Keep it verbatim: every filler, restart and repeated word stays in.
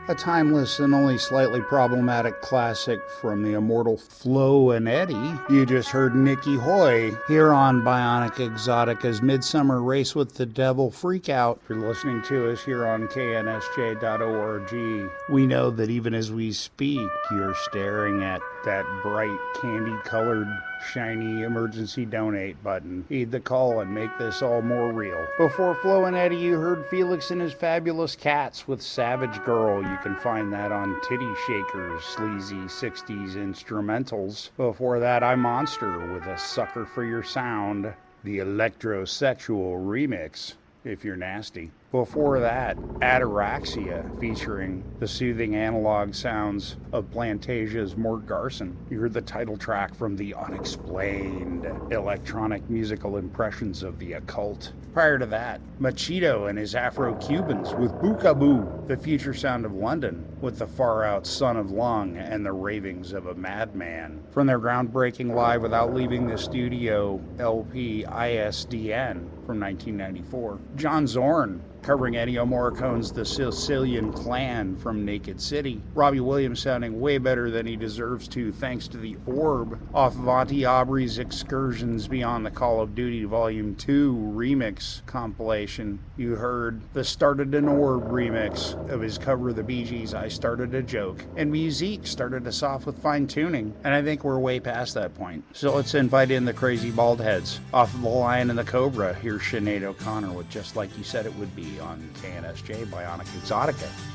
A timeless and only slightly problematic classic from the immortal Flo and Eddie. You just heard Nicky Hoy here on Bionic Exotica's Midsummer Race with the Devil Freakout. If you're listening to us here on K N S J dot org, we know that even as we speak, you're staring at that bright, candy-colored, shiny emergency donate button. Heed the call and make this all more real. Before Flo and Eddie, you heard Felix and his Fabulous Cats with Savage Girl. You can find that on Titty Shakers, sleazy sixties instrumentals. Before that, I Monster with a Sucker for Your Sound, the electrosexual remix, if you're nasty. Before that, Ataraxia, featuring the soothing analog sounds of Plantasia's Mort Garson. You heard the title track from the Unexplained, electronic musical impressions of the occult. Prior to that, Machito and his Afro-Cubans with Bookaboo, the future sound of London, with the far-out Son of Lung and the ravings of a madman. From their groundbreaking Live Without Leaving the Studio L P I S D N from nineteen ninety-four. John Zorn, covering Ennio Morricone's The Sicilian Clan from Naked City. Robbie Williams sounding way better than he deserves to thanks to The Orb off of Auntie Aubrey's Excursions Beyond the Call of Duty Volume two remix compilation. You heard the Started an Orb remix of his cover of the Bee Gees' I Started a Joke. And Musique started us off with Fine Tuning, and I think we're way past that point. So let's invite in the Crazy Bald Heads. Off of The Lion and the Cobra, here's Sinead O'Connor with Just Like You Said It Would Be on K N S J Bionic Exotica.